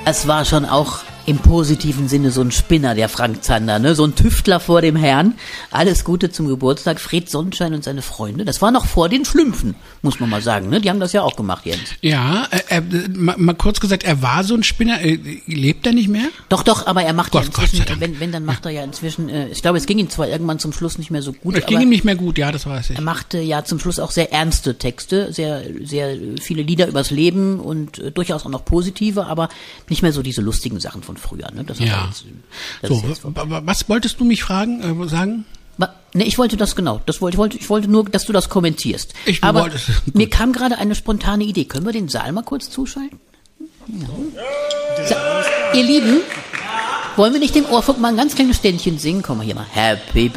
Es war schon auch im positiven Sinne so ein Spinner, der Frank Zander, ne? So ein Tüftler vor dem Herrn. Alles Gute zum Geburtstag, Fred Sonnenschein und seine Freunde. Das war noch vor den Schlümpfen, muss man mal sagen, ne? Die haben das ja auch gemacht, Jens. Ja, mal kurz gesagt, er war so ein Spinner. Lebt er nicht mehr? Doch, aber er macht Gott, ja inzwischen, Gott sei Dank. wenn, dann macht er ja inzwischen, ich glaube, es ging ihm zwar irgendwann zum Schluss nicht mehr so gut, Es ging ihm nicht mehr gut, ja, das weiß ich. er machte ja zum Schluss auch sehr ernste Texte, sehr, sehr viele Lieder übers Leben und durchaus auch noch positive, aber nicht mehr so diese lustigen Sachen von früher, ne? Das Ja. So, was wolltest du mich sagen? Ne, ich wollte das genau. Ich wollte nur, dass du das kommentierst. Aber mir kam gerade eine spontane Idee. Können wir den Saal mal kurz zuschalten? Ja. Ihr Lieben, wollen wir nicht dem Ohrfunk mal ein ganz kleines Ständchen singen? Komm mal hier mal. Happy